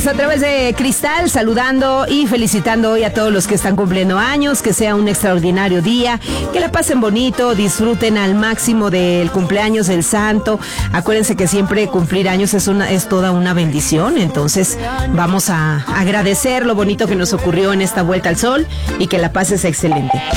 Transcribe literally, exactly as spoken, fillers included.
Estamos a través de Cristal saludando y felicitando hoy a todos los que están cumpliendo años, que sea un extraordinario día, que la pasen bonito, disfruten al máximo del cumpleaños del santo. Acuérdense que siempre cumplir años es una es toda una bendición, entonces vamos a agradecer lo bonito que nos ocurrió en esta vuelta al sol y que la pases excelente.